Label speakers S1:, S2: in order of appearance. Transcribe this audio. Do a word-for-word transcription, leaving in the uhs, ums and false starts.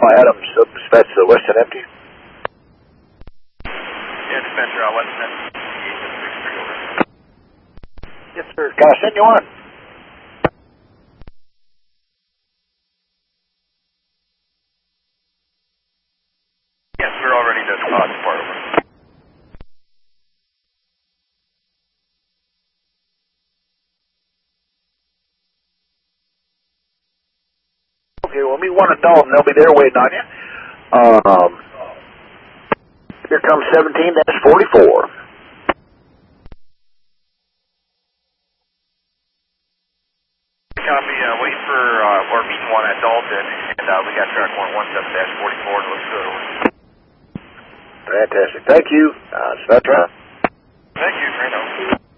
S1: Alpha Adams, uh, dispatch to Weston Empty.
S2: Yeah, dispatcher, uh, Weston Empty.
S1: Yes, sir. Can I send you on?
S2: Yes, we're all ready to uh, depart over.
S1: Okay, we'll meet one at Dalton. They'll be there waiting on you. Um, here comes seventeen dash forty-four.
S2: Copy, uh, wait for, uh, or meeting one at Dalton, and uh, we got track one one seven dash forty-four, and looks good.
S1: Fantastic. Thank you. Uh, Spectra.
S2: Thank you, Trino.